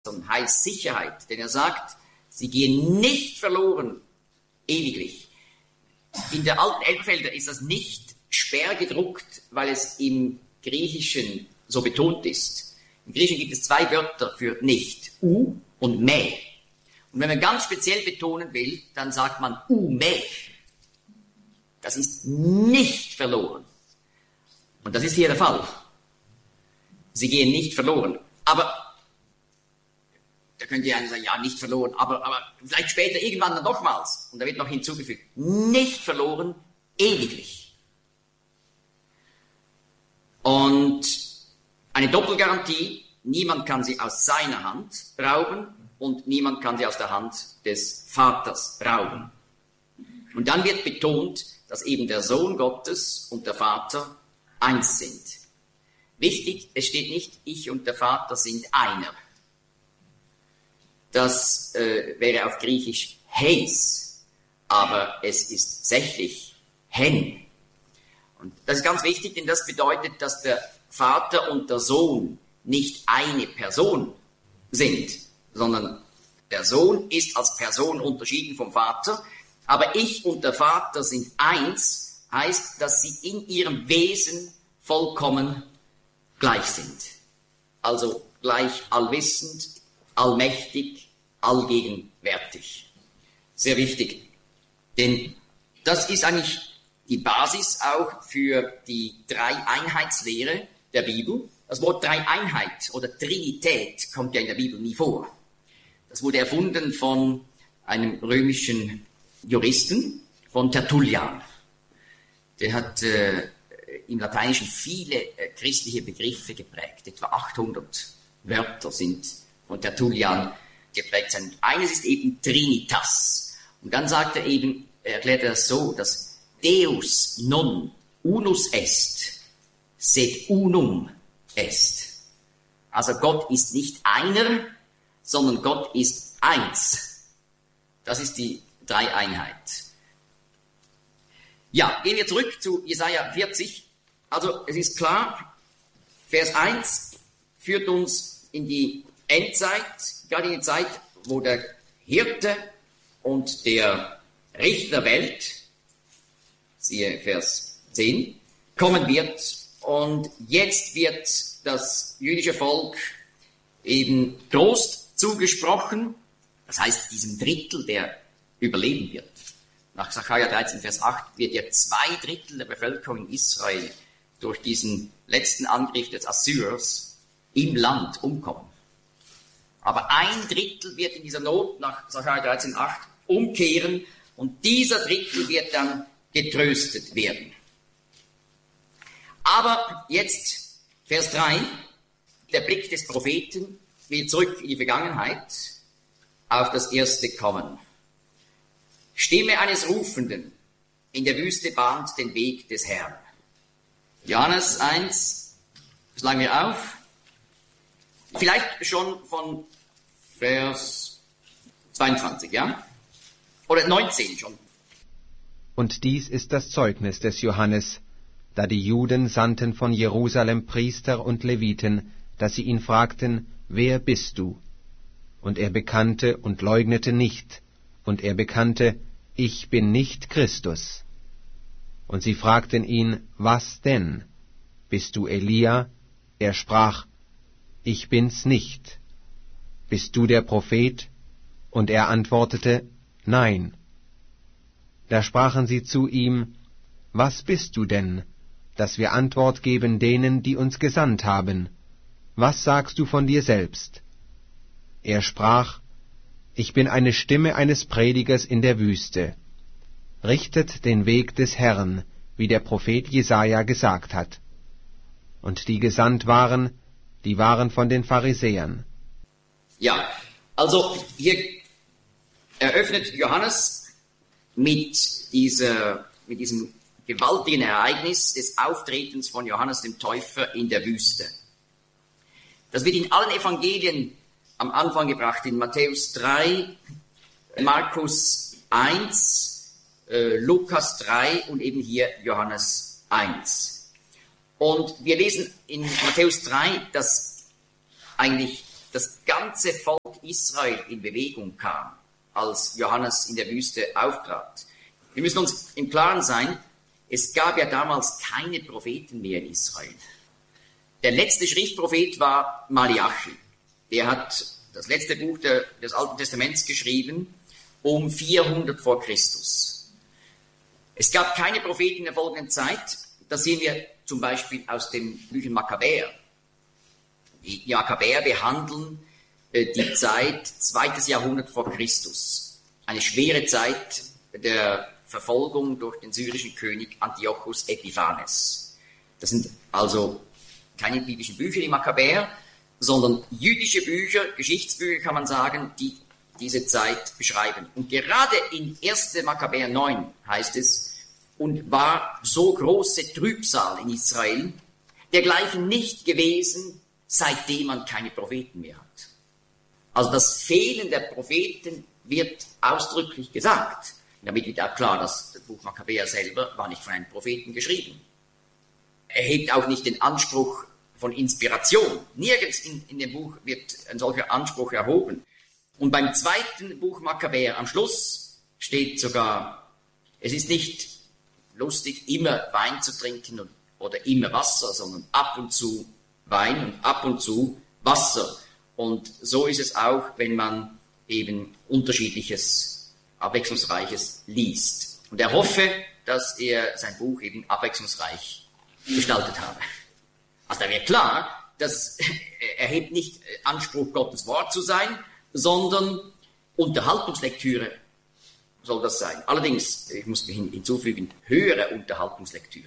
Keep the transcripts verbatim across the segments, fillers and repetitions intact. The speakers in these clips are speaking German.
und Heilssicherheit, denn er sagt, sie gehen nicht verloren, ewiglich. In der alten Elberfelder ist das nicht sperrgedruckt, weil es im Griechischen so betont ist. Im Griechischen gibt es zwei Wörter für nicht, u und me. Und wenn man ganz speziell betonen will, dann sagt man u me. Das ist nicht verloren. Und das ist hier der Fall. Sie gehen nicht verloren. Aber da könnte ja einer sagen, ja, nicht verloren, aber, aber vielleicht später irgendwann dann nochmals. Und da wird noch hinzugefügt, nicht verloren, ewiglich. Und eine Doppelgarantie, niemand kann sie aus seiner Hand rauben und niemand kann sie aus der Hand des Vaters rauben. Und dann wird betont, dass eben der Sohn Gottes und der Vater eins sind. Wichtig, es steht nicht, ich und der Vater sind einer. Das äh, wäre auf Griechisch heis, aber es ist tatsächlich hen. Und das ist ganz wichtig, denn das bedeutet, dass der Vater und der Sohn nicht eine Person sind, sondern der Sohn ist als Person unterschieden vom Vater, aber ich und der Vater sind eins, heißt, dass sie in ihrem Wesen vollkommen gleich sind. Also gleich allwissend, allmächtig, allgegenwärtig. Sehr wichtig. Denn das ist eigentlich die Basis auch für die Dreieinheitslehre der Bibel. Das Wort Dreieinheit oder Trinität kommt ja in der Bibel nie vor. Das wurde erfunden von einem römischen Juristen, von Tertullian. Der hat äh, im Lateinischen viele äh, christliche Begriffe geprägt. Etwa achthundert Wörter sind von Tertullian geprägt sein. Eines ist eben Trinitas. Und dann sagt er eben, er erklärt das so, dass Deus non unus est, sed unum est. Also Gott ist nicht einer, sondern Gott ist eins. Das ist die Dreieinheit. Ja, gehen wir zurück zu Jesaja vierzig. Also es ist klar, Vers eins führt uns in die Endzeit, gerade in die Zeit, wo der Hirte und der Richter der Welt, siehe Vers zehn, kommen wird. Und jetzt wird das jüdische Volk eben Trost zugesprochen, das heißt diesem Drittel, der überleben wird. Nach Sacharja dreizehn, Vers acht wird ja zwei Drittel der Bevölkerung in Israel durch diesen letzten Angriff des Assyrers im Land umkommen. Aber ein Drittel wird in dieser Not nach Sacharja dreizehn, acht umkehren und dieser Drittel wird dann getröstet werden. Aber jetzt Vers drei, der Blick des Propheten will zurück in die Vergangenheit auf das erste Kommen. Stimme eines Rufenden in der Wüste bahnt den Weg des Herrn. Johannes eins, schlagen wir auf. Vielleicht schon von Vers zweiundzwanzig, ja? Oder neunzehn schon. Und dies ist das Zeugnis des Johannes, da die Juden sandten von Jerusalem Priester und Leviten, dass sie ihn fragten, wer bist du? Und er bekannte und leugnete nicht, und er bekannte, ich bin nicht Christus. Und sie fragten ihn, was denn? Bist du Elia? Er sprach, ich bin's nicht. Bist du der Prophet? Und er antwortete, nein. Da sprachen sie zu ihm, was bist du denn, dass wir Antwort geben denen, die uns gesandt haben? Was sagst du von dir selbst? Er sprach, ich bin eine Stimme eines Predigers in der Wüste. Richtet den Weg des Herrn, wie der Prophet Jesaja gesagt hat. Und die gesandt waren, die waren von den Pharisäern. Ja, also hier eröffnet Johannes mit dieser, mit diesem gewaltigen Ereignis des Auftretens von Johannes dem Täufer in der Wüste. Das wird in allen Evangelien am Anfang gebracht, in Matthäus drei, Markus eins, äh, Lukas drei und eben hier Johannes eins. Und wir lesen in Matthäus drei, dass eigentlich das ganze Volk Israel in Bewegung kam, als Johannes in der Wüste auftrat. Wir müssen uns im Klaren sein, es gab ja damals keine Propheten mehr in Israel. Der letzte Schriftprophet war Malachi. Der hat das letzte Buch der, des Alten Testaments geschrieben um vierhundert vor Christus. Es gab keine Propheten in der folgenden Zeit. Das sehen wir zum Beispiel aus den Büchern Makkabäer. Die Makkabäer behandeln äh, die Zeit zweites Jahrhundert vor Christus. Eine schwere Zeit der Verfolgung durch den syrischen König Antiochus Epiphanes. Das sind also keine biblischen Bücher, die Makkabäer, sondern jüdische Bücher, Geschichtsbücher kann man sagen, die diese Zeit beschreiben. Und gerade in erster Makkabäer neun heißt es, und war so große Trübsal in Israel, dergleichen nicht gewesen, seitdem man keine Propheten mehr hat. Also das Fehlen der Propheten wird ausdrücklich gesagt. Damit wird auch klar, dass das Buch Makkabäer selber war nicht von einem Propheten geschrieben. Er hebt auch nicht den Anspruch von Inspiration. Nirgends in, in dem Buch wird ein solcher Anspruch erhoben. Und beim zweiten Buch Makkabäer am Schluss steht sogar, es ist nicht lustig, immer Wein zu trinken und, oder immer Wasser, sondern ab und zu Wein und ab und zu Wasser. Und so ist es auch, wenn man eben unterschiedliches, abwechslungsreiches liest. Und er hoffe, dass er sein Buch eben abwechslungsreich gestaltet habe. Also da wird klar, dass er hebt nicht Anspruch, Gottes Wort zu sein, sondern Unterhaltungslektüre soll das sein. Allerdings, ich muss hinzufügen, höhere Unterhaltungslektüre.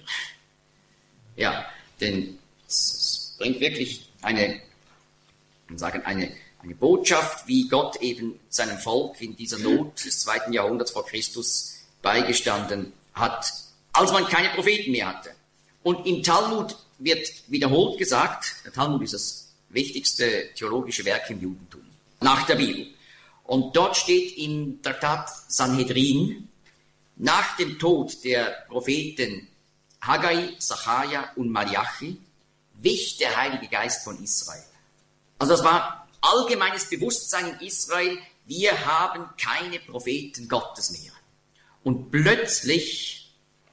Ja, denn es bringt wirklich eine, sagen, eine, eine Botschaft, wie Gott eben seinem Volk in dieser Not des zweiten Jahrhunderts vor Christus beigestanden hat, als man keine Propheten mehr hatte. Und im Talmud wird wiederholt gesagt, der Talmud ist das wichtigste theologische Werk im Judentum, nach der Bibel. Und dort steht im Traktat Sanhedrin, nach dem Tod der Propheten Haggai, Sacharja und Malachi, wich der Heilige Geist von Israel. Also das war allgemeines Bewusstsein in Israel, wir haben keine Propheten Gottes mehr. Und plötzlich,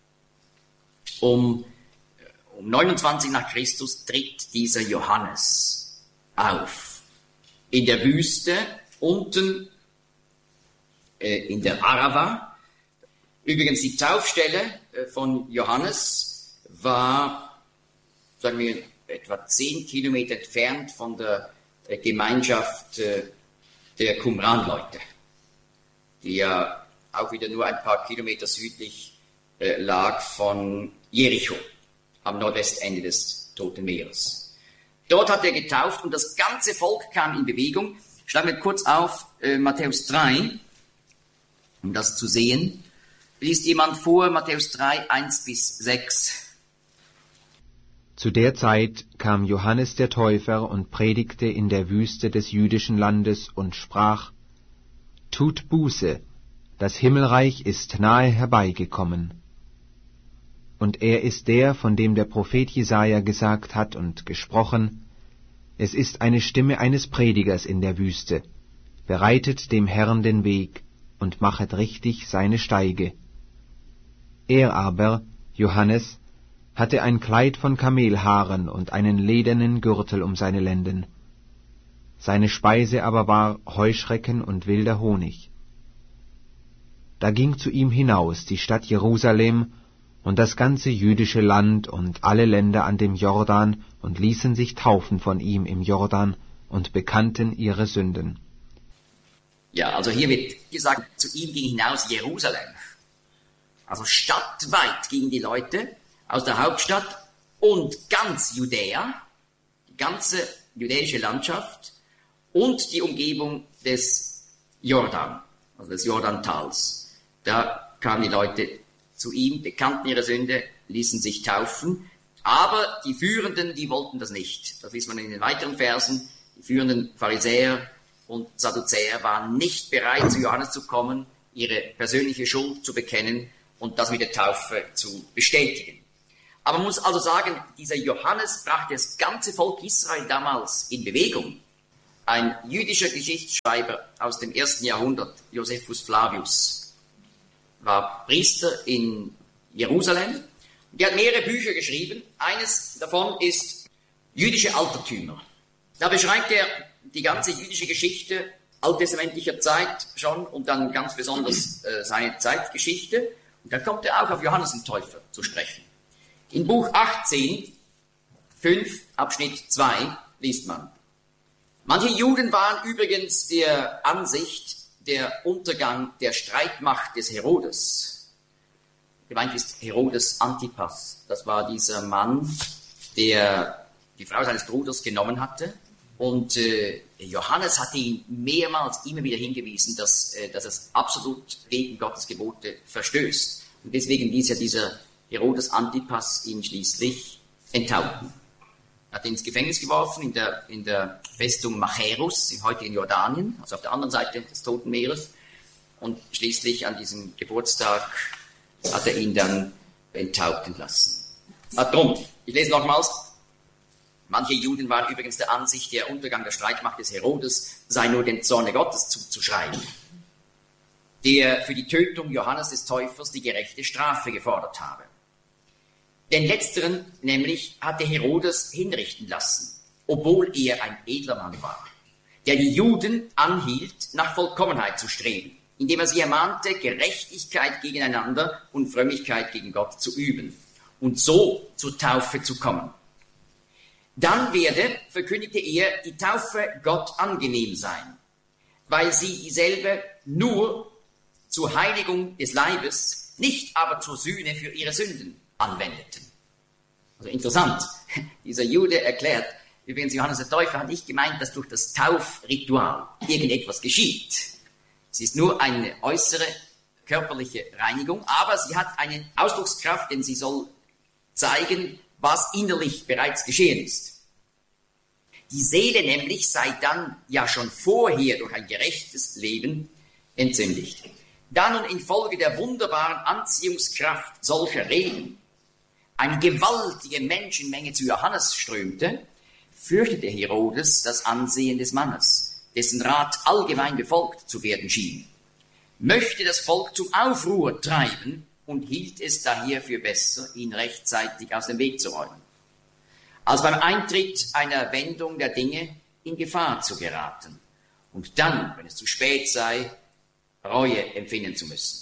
um, um neunundzwanzig nach Christus, tritt dieser Johannes auf. In der Wüste, unten äh, in der Arava. Übrigens, die Taufstelle äh, von Johannes war, sagen wir, etwa zehn Kilometer entfernt von der äh, Gemeinschaft äh, der Qumran-Leute, die ja auch wieder nur ein paar Kilometer südlich äh, lag von Jericho, am Nordwestende des Toten Meeres. Dort hat er getauft und das ganze Volk kam in Bewegung. Schlagen wir kurz auf äh, Matthäus drei, um das zu sehen. Liest jemand vor, Matthäus drei, eins bis sechs. Zu der Zeit kam Johannes der Täufer und predigte in der Wüste des jüdischen Landes und sprach: Tut Buße, das Himmelreich ist nahe herbeigekommen. Und er ist der, von dem der Prophet Jesaja gesagt hat und gesprochen: Es ist eine Stimme eines Predigers in der Wüste, bereitet dem Herrn den Weg und machet richtig seine Steige. Er aber, Johannes, hatte ein Kleid von Kamelhaaren und einen ledernen Gürtel um seine Lenden. Seine Speise aber war Heuschrecken und wilder Honig. Da ging zu ihm hinaus die Stadt Jerusalem und das ganze jüdische Land und alle Länder an dem Jordan und ließen sich taufen von ihm im Jordan und bekannten ihre Sünden. Ja, also hier wird gesagt, zu ihm ging hinaus Jerusalem. Also stadtweit gingen die Leute aus der Hauptstadt und ganz Judäa, die ganze judäische Landschaft und die Umgebung des Jordan, also des Jordantals. Da kamen die Leute zu ihm, bekannten ihre Sünde, ließen sich taufen. Aber die Führenden, die wollten das nicht. Das liest man in den weiteren Versen. Die führenden Pharisäer und Sadduzäer waren nicht bereit, zu Johannes zu kommen, ihre persönliche Schuld zu bekennen und das mit der Taufe zu bestätigen. Aber man muss also sagen, dieser Johannes brachte das ganze Volk Israel damals in Bewegung. ein jüdischer Geschichtsschreiber aus dem ersten Jahrhundert, Josephus Flavius, war Priester in Jerusalem. Der hat mehrere Bücher geschrieben. Eines davon ist Jüdische Altertümer. Da beschreibt er die ganze jüdische Geschichte alttestamentlicher Zeit schon und dann ganz besonders äh, seine Zeitgeschichte. Und dann kommt er auch auf Johannes den Täufer zu sprechen. In Buch achtzehn, fünf, Abschnitt zwei liest man: Manche Juden waren übrigens der Ansicht, der Untergang der Streitmacht des Herodes. Gemeint ist Herodes Antipas. Das war dieser Mann, der die Frau seines Bruders genommen hatte. Und äh, Johannes hatte ihn mehrmals immer wieder hingewiesen, dass, äh, dass es absolut gegen Gottes Gebote verstößt. Und deswegen ließ ja dieser Herodes Antipas ihn schließlich enthaupten. Er hat ihn ins Gefängnis geworfen, in der, in der Festung Machaerus, heute in Jordanien, also auf der anderen Seite des Toten Meeres. Und schließlich an diesem Geburtstag hat er ihn dann enthaupten lassen. Ah, drum, ich lese nochmals. Manche Juden waren übrigens der Ansicht, der Untergang der Streitmacht des Herodes sei nur dem Zorne Gottes zuzuschreiben, der für die Tötung Johannes des Täufers die gerechte Strafe gefordert habe. Den letzteren nämlich hatte Herodes hinrichten lassen, obwohl er ein edler Mann war, der die Juden anhielt, nach Vollkommenheit zu streben, indem er sie ermahnte, Gerechtigkeit gegeneinander und Frömmigkeit gegen Gott zu üben und so zur Taufe zu kommen. Dann werde, verkündigte er, die Taufe Gott angenehm sein, weil sie dieselbe nur zur Heiligung des Leibes, nicht aber zur Sühne für ihre Sünden anwendeten. Also interessant, dieser Jude erklärt, übrigens Johannes der Täufer hat nicht gemeint, dass durch das Taufritual irgendetwas geschieht. Es ist nur eine äußere körperliche Reinigung, aber sie hat eine Ausdruckskraft, denn sie soll zeigen, was innerlich bereits geschehen ist. Die Seele nämlich sei dann ja schon vorher durch ein gerechtes Leben entzündigt. Da nun infolge der wunderbaren Anziehungskraft solcher Reden eine gewaltige Menschenmenge zu Johannes strömte, fürchtete Herodes das Ansehen des Mannes, dessen Rat allgemein befolgt zu werden schien, möchte das Volk zum Aufruhr treiben und hielt es daher für besser, ihn rechtzeitig aus dem Weg zu räumen, als beim Eintritt einer Wendung der Dinge in Gefahr zu geraten und dann, wenn es zu spät sei, Reue empfinden zu müssen.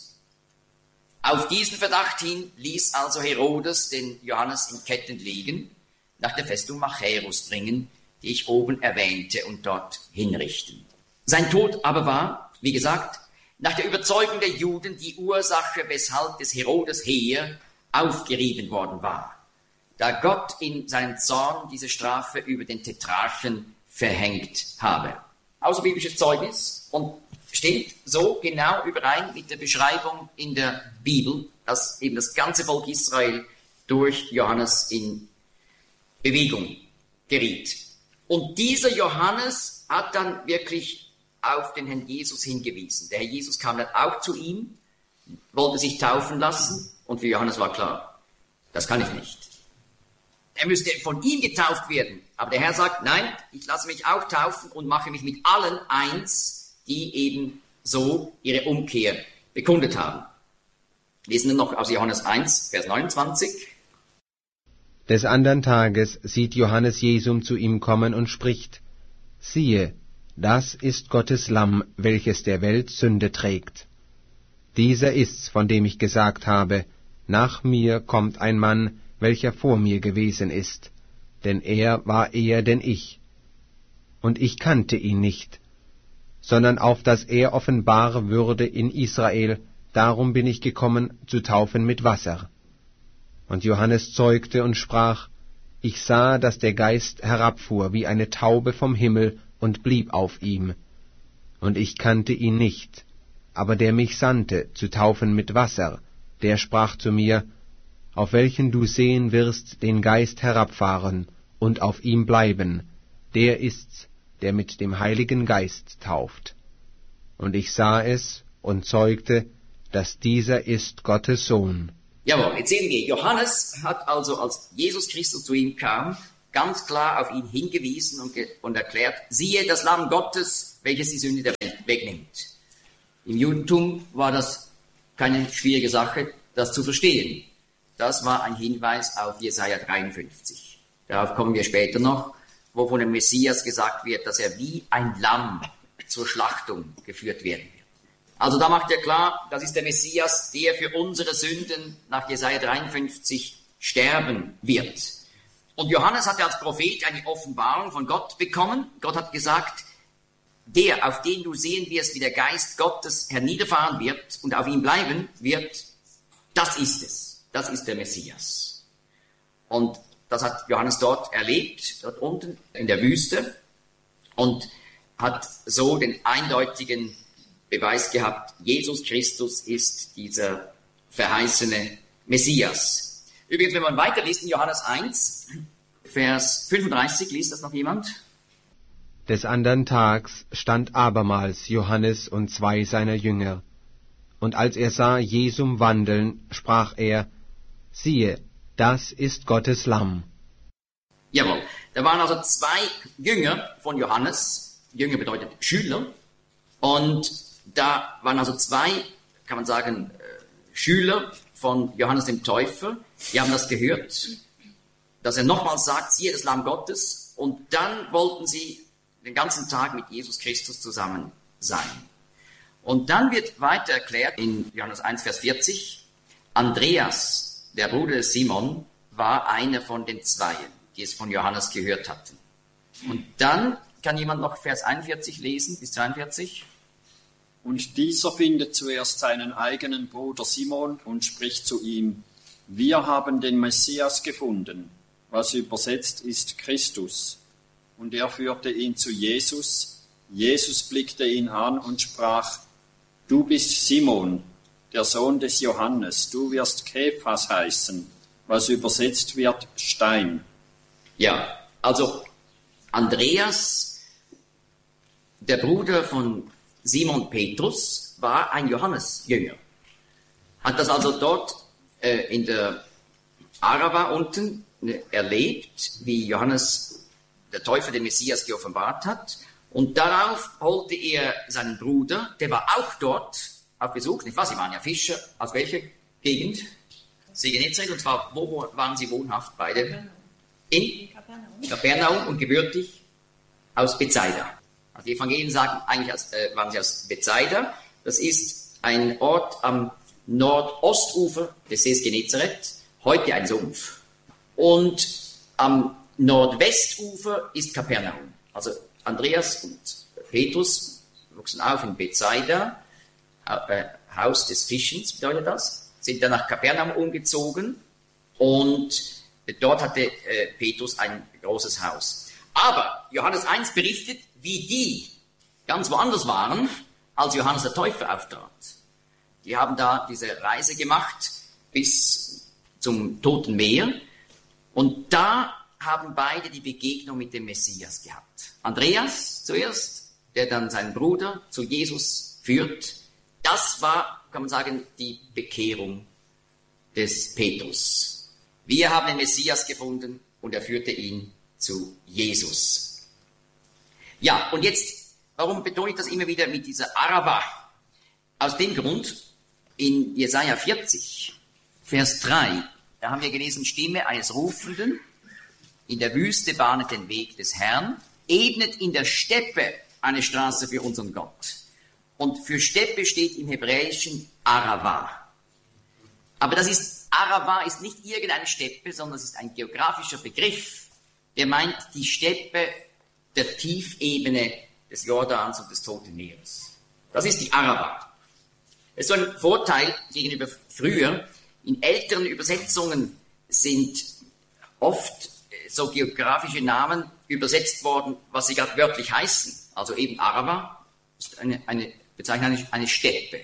Auf diesen Verdacht hin ließ also Herodes den Johannes in Ketten legen, nach der Festung Machaerus bringen, die ich oben erwähnte, und dort hinrichten. Sein Tod aber war, wie gesagt, nach der Überzeugung der Juden die Ursache, weshalb des Herodes Heer aufgerieben worden war, da Gott in seinem Zorn diese Strafe über den Tetrarchen verhängt habe. Außerbiblisches Zeugnis und stimmt so genau überein mit der Beschreibung in der Bibel, dass eben das ganze Volk Israel durch Johannes in Bewegung geriet. Und dieser Johannes hat dann wirklich auf den Herrn Jesus hingewiesen. Der Herr Jesus kam dann auch zu ihm, wollte sich taufen lassen, und für Johannes war klar, das kann ich nicht. Er müsste von ihm getauft werden. Aber der Herr sagt, nein, ich lasse mich auch taufen und mache mich mit allen eins, die eben so ihre Umkehr bekundet haben. Lesen wir noch aus Johannes eins, Vers neunundzwanzig. Des andern Tages sieht Johannes Jesum zu ihm kommen und spricht: Siehe, das ist Gottes Lamm, welches der Welt Sünde trägt. Dieser ist's, von dem ich gesagt habe, nach mir kommt ein Mann, welcher vor mir gewesen ist, denn er war eher denn ich. Und ich kannte ihn nicht, sondern auf dass er offenbar würde in Israel, darum bin ich gekommen, zu taufen mit Wasser. Und Johannes zeugte und sprach: Ich sah, dass der Geist herabfuhr wie eine Taube vom Himmel und blieb auf ihm. Und ich kannte ihn nicht, aber der mich sandte, zu taufen mit Wasser, der sprach zu mir: Auf welchen du sehen wirst den Geist herabfahren und auf ihm bleiben, der ist's, der mit dem Heiligen Geist tauft. Und ich sah es und zeugte, dass dieser ist Gottes Sohn. Jawohl, jetzt sehen wir, Johannes hat also, als Jesus Christus zu ihm kam, ganz klar auf ihn hingewiesen und, ge- und erklärt, siehe das Lamm Gottes, welches die Sünde der Welt wegnimmt. Im Judentum war das keine schwierige Sache, das zu verstehen. Das war ein Hinweis auf Jesaja dreiundfünfzig. Darauf kommen wir später noch, wo von dem Messias gesagt wird, dass er wie ein Lamm zur Schlachtung geführt werden wird. Also da macht er klar, das ist der Messias, der für unsere Sünden nach Jesaja dreiundfünfzig sterben wird. Und Johannes hatte als Prophet eine Offenbarung von Gott bekommen. Gott hat gesagt, der, auf den du sehen wirst, wie der Geist Gottes herniederfahren wird und auf ihm bleiben wird, das ist es. Das ist der Messias. Und das hat Johannes dort erlebt, dort unten in der Wüste, und hat so den eindeutigen Beweis gehabt, Jesus Christus ist dieser verheißene Messias. Übrigens, wenn man weiterliest in Johannes eins, Vers fünfunddreißig, liest das noch jemand? Des andern Tags stand abermals Johannes und zwei seiner Jünger. Und als er sah Jesum wandeln, sprach er, siehe, das ist Gottes Lamm. Jawohl, da waren also zwei Jünger von Johannes. Jünger bedeutet Schüler. Und da waren also zwei, kann man sagen, Schüler von Johannes dem Täufer. Die haben das gehört, dass er nochmals sagt, siehe das Lamm Gottes. Und dann wollten sie den ganzen Tag mit Jesus Christus zusammen sein. Und dann wird weiter erklärt in Johannes eins, Vers vierzig, Andreas, der Bruder des Simon, war einer von den Zweien, die es von Johannes gehört hatten. Und dann kann jemand noch Vers einundvierzig lesen, bis zweiundvierzig. Und dieser findet zuerst seinen eigenen Bruder Simon und spricht zu ihm, wir haben den Messias gefunden, was übersetzt ist Christus. Und er führte ihn zu Jesus. Jesus blickte ihn an und sprach, du bist Simon, der Sohn des Johannes, du wirst Kephas heißen, was übersetzt wird Stein. Ja, also Andreas, der Bruder von Simon Petrus, war ein Johannes-Jünger. Hat das also dort äh, in der Arava unten äh, erlebt, wie Johannes der Täufer den Messias geoffenbart hat. Und darauf holte er seinen Bruder, der war auch dort auf Besuch. Nicht wahr? Sie waren ja Fischer. Aus welcher Gegend? See Genezareth. Und zwar, wo, wo waren sie wohnhaft beide? In Kapernaum und gebürtig aus Bethsaida. Also die Evangelien sagen, eigentlich aus, äh, waren sie aus Bethsaida. Das ist ein Ort am Nordostufer des Sees Genezareth, heute ein Sumpf. Und am Nordwestufer ist Kapernaum. Also Andreas und Petrus wuchsen auf in Bethsaida, äh, Haus des Fischens bedeutet das, sind dann nach Kapernaum umgezogen und dort hatte äh, Petrus ein großes Haus. Aber Johannes eins berichtet, wie die ganz woanders waren, als Johannes der Täufer auftrat. Die haben da diese Reise gemacht bis zum Toten Meer und da haben beide die Begegnung mit dem Messias gehabt. Andreas zuerst, der dann seinen Bruder zu Jesus führt. Das war, kann man sagen, die Bekehrung des Petrus. Wir haben den Messias gefunden und er führte ihn zu Jesus. Ja, und jetzt, warum betone ich das immer wieder mit dieser Arava? Aus dem Grund, in Jesaja vierzig, Vers drei, da haben wir gelesen, Stimme eines Rufenden, in der Wüste bahnet den Weg des Herrn, ebnet in der Steppe eine Straße für unseren Gott. Und für Steppe steht im Hebräischen Arava. Aber das ist, Arava ist nicht irgendeine Steppe, sondern es ist ein geografischer Begriff, der meint die Steppe der Tiefebene des Jordans und des Toten Meeres. Das ist die Arava. Es ist so ein Vorteil gegenüber früher. In älteren Übersetzungen sind oft so geografische Namen übersetzt worden, was sie gerade wörtlich heißen. Also eben Arava ist eine, eine Bezeichnung, eine, eine Steppe.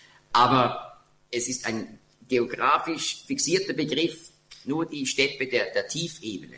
Aber es ist ein geografisch fixierter Begriff, nur die Steppe der, der Tiefebene.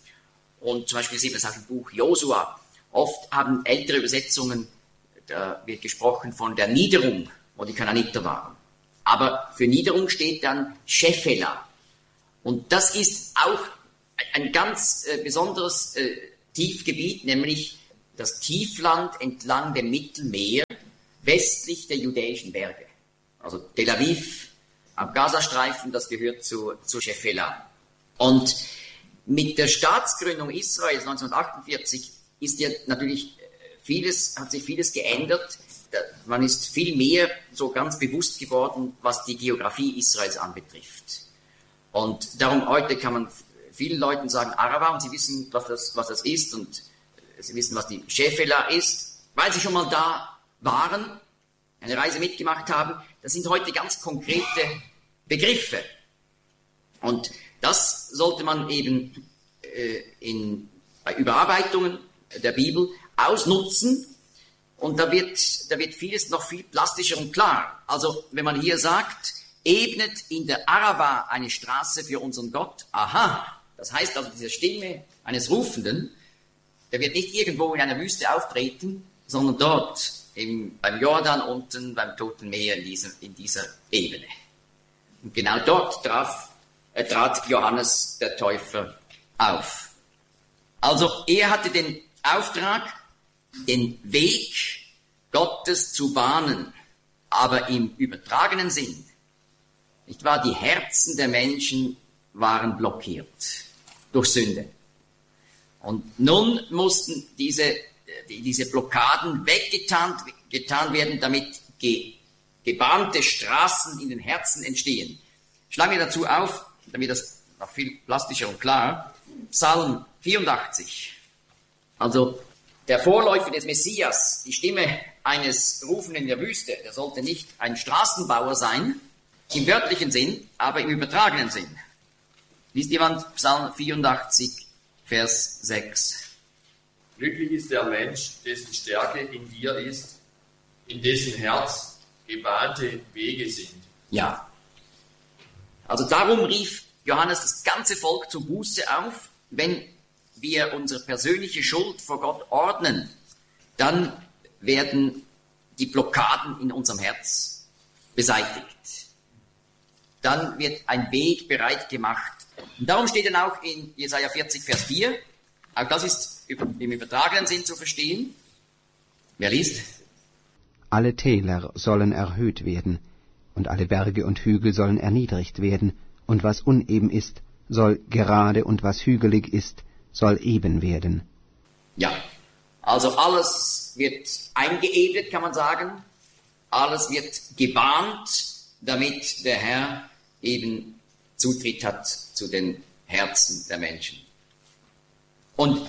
Und zum Beispiel sieht man es auch im Buch Josua. Oft haben ältere Übersetzungen, da wird gesprochen von der Niederung, wo die Kanaaniter waren. Aber für Niederung steht dann Shephela. Und das ist auch ein ganz äh, besonderes äh, Tiefgebiet, nämlich das Tiefland entlang dem Mittelmeer, westlich der judäischen Berge. Also Tel Aviv am Gazastreifen, das gehört zu, zu Shephelah. Und mit der Staatsgründung Israels neunzehnhundertachtundvierzig ist ja natürlich vieles, hat sich vieles geändert. Man ist viel mehr so ganz bewusst geworden, was die Geografie Israels anbetrifft. Und darum heute kann man vielen Leuten sagen Arava, und sie wissen, was das, was das ist, und sie wissen, was die Shephelah ist, weil sie schon mal da waren, eine Reise mitgemacht haben. Das sind heute ganz konkrete Begriffe. Und das sollte man eben äh, in, bei Überarbeitungen der Bibel ausnutzen. Und da wird, da wird vieles noch viel plastischer und klar. Also wenn man hier sagt, ebnet in der Arava eine Straße für unseren Gott, aha, das heißt also, diese Stimme eines Rufenden, der wird nicht irgendwo in einer Wüste auftreten, sondern dort im, beim Jordan unten, beim Toten Meer in dieser, in dieser Ebene. Und genau dort traf, äh, trat Johannes der Täufer auf. Also er hatte den Auftrag, den Weg Gottes zu bahnen, aber im übertragenen Sinn. Nicht wahr? Die Herzen der Menschen waren blockiert durch Sünde. Und nun mussten diese, diese Blockaden weggetan getan werden, damit ge, gebahnte Straßen in den Herzen entstehen. Schlagen wir dazu auf, damit das noch viel plastischer und klar, Psalm vierundachtzig. Also der Vorläufer des Messias, die Stimme eines Rufenden in der Wüste, der sollte nicht ein Straßenbauer sein, im wörtlichen Sinn, aber im übertragenen Sinn. Liest jemand Psalm vierundachtzig, Vers sechs. Glücklich ist der Mensch, dessen Stärke in dir ist, in dessen Herz gebahnte Wege sind. Ja. Also darum rief Johannes das ganze Volk zur Buße auf. Wenn wir unsere persönliche Schuld vor Gott ordnen, dann werden die Blockaden in unserem Herz beseitigt. Dann wird ein Weg bereit gemacht. Und darum steht dann auch in Jesaja vierzig, Vers vier, auch das ist im übertragenen Sinn zu verstehen. Wer liest? Alle Täler sollen erhöht werden, und alle Berge und Hügel sollen erniedrigt werden, und was uneben ist, soll gerade, und was hügelig ist, soll eben werden. Ja, also alles wird eingeebnet, kann man sagen. Alles wird gebahnt, damit der Herr eben Zutritt hat zu den Herzen der Menschen. Und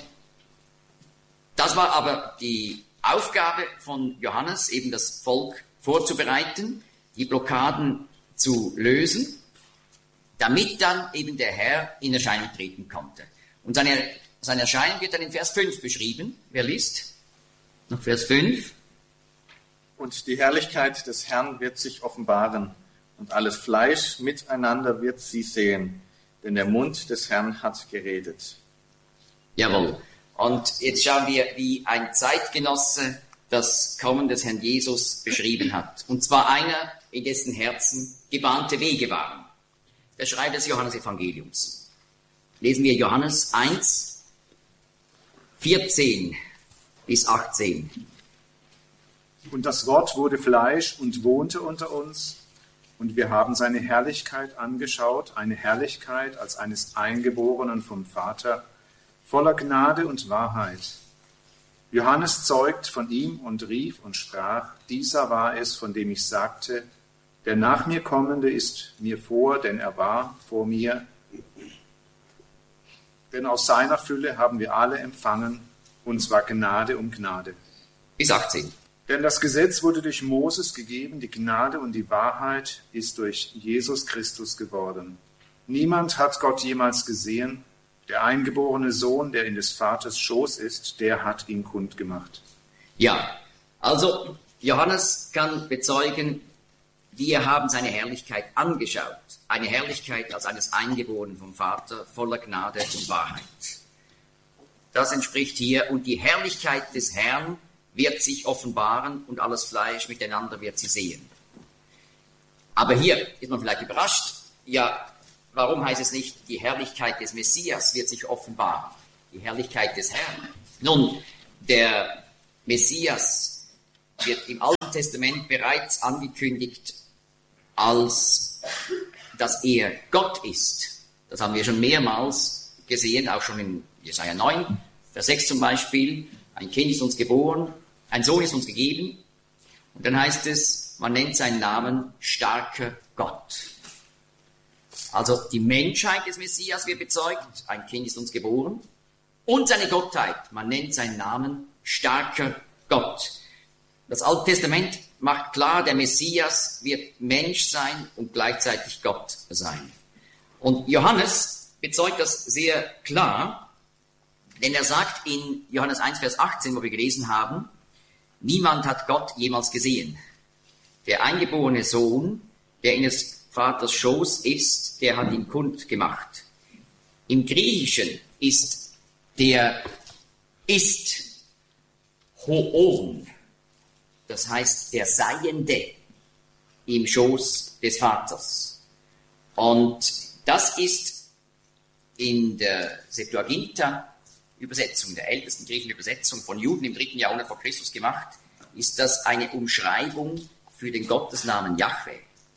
das war aber die Aufgabe von Johannes, eben das Volk vorzubereiten, die Blockaden zu lösen, damit dann eben der Herr in Erscheinung treten konnte. Und seine, seine Erscheinung wird dann in Vers fünf beschrieben. Wer liest? Noch Vers fünf. Und die Herrlichkeit des Herrn wird sich offenbaren, und alles Fleisch miteinander wird sie sehen, denn der Mund des Herrn hat geredet. Jawohl. Und jetzt schauen wir, wie ein Zeitgenosse das Kommen des Herrn Jesus beschrieben hat. Und zwar einer, in dessen Herzen gebahnte Wege waren. Der Schreiber des Johannesevangeliums. Lesen wir Johannes eins, vierzehn bis achtzehn. Und das Wort wurde Fleisch und wohnte unter uns, und wir haben seine Herrlichkeit angeschaut, eine Herrlichkeit als eines Eingeborenen vom Vater, voller Gnade und Wahrheit. Johannes zeugt von ihm und rief und sprach, dieser war es, von dem ich sagte, der nach mir Kommende ist mir vor, denn er war vor mir. Denn aus seiner Fülle haben wir alle empfangen, und zwar Gnade um Gnade. Bis achtzehn. Denn das Gesetz wurde durch Moses gegeben, die Gnade und die Wahrheit ist durch Jesus Christus geworden. Niemand hat Gott jemals gesehen. Der eingeborene Sohn, der in des Vaters Schoß ist, der hat ihn kundgemacht. Ja, also Johannes kann bezeugen, wir haben seine Herrlichkeit angeschaut. Eine Herrlichkeit als eines Eingeborenen vom Vater, voller Gnade und Wahrheit. Das entspricht hier, und die Herrlichkeit des Herrn wird sich offenbaren, und alles Fleisch miteinander wird sie sehen. Aber hier ist man vielleicht überrascht, ja, warum heißt es nicht, die Herrlichkeit des Messias wird sich offenbaren? Die Herrlichkeit des Herrn. Nun, der Messias wird im Alten Testament bereits angekündigt, als dass er Gott ist. Das haben wir schon mehrmals gesehen, auch schon in Jesaja neun, Vers sechs zum Beispiel. Ein Kind ist uns geboren, ein Sohn ist uns gegeben. Und dann heißt es, man nennt seinen Namen starker Gott. Also die Menschheit des Messias wird bezeugt, ein Kind ist uns geboren. Und seine Gottheit, man nennt seinen Namen starker Gott. Das Alte Testament macht klar, der Messias wird Mensch sein und gleichzeitig Gott sein. Und Johannes bezeugt das sehr klar, denn er sagt in Johannes eins, Vers achtzehn, wo wir gelesen haben, niemand hat Gott jemals gesehen. Der eingeborene Sohn, der in des Vaters Schoß ist, der hat ihn kund gemacht. Im Griechischen ist der ist Hoon, das heißt der Seiende im Schoß des Vaters. Und das ist in der Septuaginta-Übersetzung, der ältesten griechischen Übersetzung von Juden im dritten Jahrhundert vor Christus gemacht, ist das eine Umschreibung für den Gottesnamen Jahwe,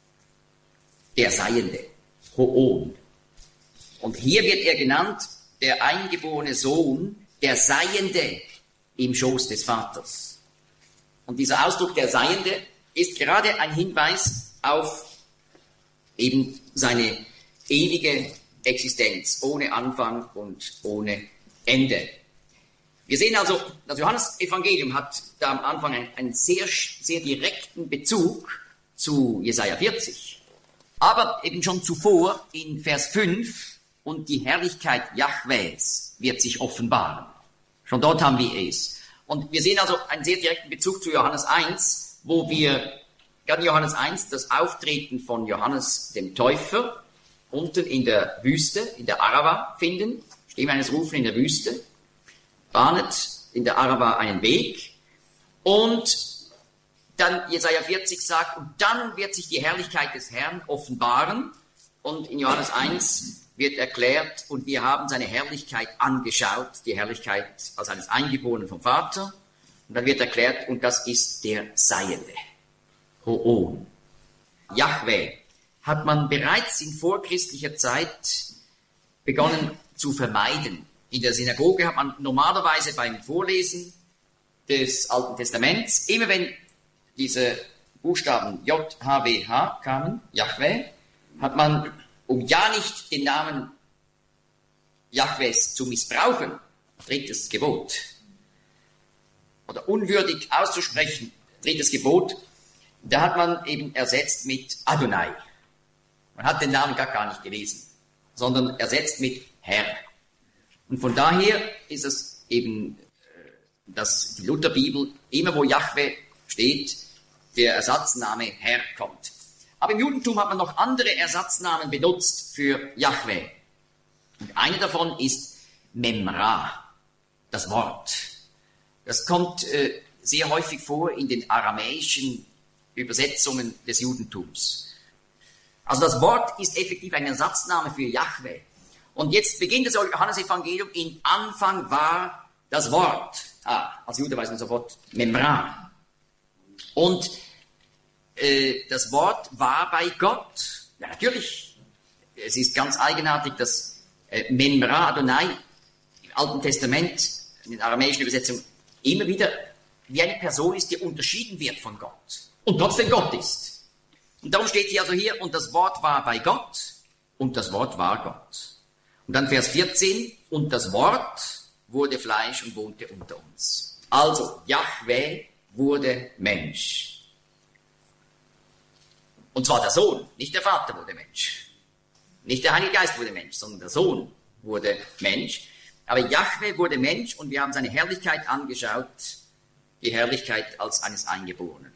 der Seiende, Hoon. Und hier wird er genannt, der eingeborene Sohn, der Seiende im Schoß des Vaters. Und dieser Ausdruck der Seiende ist gerade ein Hinweis auf eben seine ewige Existenz, ohne Anfang und ohne Ende. Wir sehen also, das Johannesevangelium hat da am Anfang einen, einen sehr, sehr direkten Bezug zu Jesaja vierzig. Aber eben schon zuvor in Vers fünf, und die Herrlichkeit Jahwes wird sich offenbaren. Schon dort haben wir es. Und wir sehen also einen sehr direkten Bezug zu Johannes eins, wo wir gerade in Johannes eins das Auftreten von Johannes dem Täufer unten in der Wüste, in der Arava finden. Stimme eines Rufen in der Wüste, bahnet in der Arava einen Weg. Und dann Jesaja vierzig sagt, und dann wird sich die Herrlichkeit des Herrn offenbaren. Und in Johannes eins wird erklärt, und wir haben seine Herrlichkeit angeschaut, die Herrlichkeit als eines Eingeborenen vom Vater. Und dann wird erklärt, und das ist der Seiende, Hoon. Jahwe hat man bereits in vorchristlicher Zeit begonnen zu vermeiden. In der Synagoge hat man normalerweise beim Vorlesen des Alten Testaments, immer wenn diese Buchstaben J H W H kamen, Jahwe, hat man, um ja nicht den Namen Jahwes zu missbrauchen, drittes Gebot, oder unwürdig auszusprechen, drittes Gebot, da hat man eben ersetzt mit Adonai. Man hat den Namen gar, gar nicht gelesen, sondern ersetzt mit Herr. Und von daher ist es eben, dass die Lutherbibel, immer wo Jahwe steht, der Ersatzname Herr kommt. Aber im Judentum hat man noch andere Ersatznamen benutzt für Jahwe. Und einer davon ist Memra, das Wort. Das kommt äh, sehr häufig vor in den aramäischen Übersetzungen des Judentums. Also das Wort ist effektiv ein Ersatzname für Jahwe. Und jetzt beginnt das Johannesevangelium, in Anfang war das Wort. Ah, als Jude weiß man sofort Memra. Und äh, das Wort war bei Gott. Ja, natürlich. Es ist ganz eigenartig, dass äh, Memra Adonai im Alten Testament, in den aramäischen Übersetzungen, immer wieder wie eine Person ist, die unterschieden wird von Gott. Und trotzdem Gott ist. Und darum steht hier also hier, und das Wort war bei Gott, und das Wort war Gott. Und dann Vers vierzehn, und das Wort wurde Fleisch und wohnte unter uns. Also, Jahwe wurde Mensch. Und zwar der Sohn, nicht der Vater wurde Mensch. Nicht der Heilige Geist wurde Mensch, sondern der Sohn wurde Mensch. Aber Jahwe wurde Mensch, und wir haben seine Herrlichkeit angeschaut, die Herrlichkeit als eines Eingeborenen.